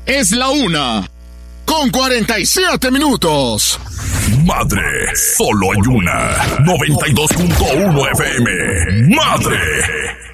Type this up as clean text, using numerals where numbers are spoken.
Es la 1:47. Madre, solo hay una. 92.1 FM. Madre.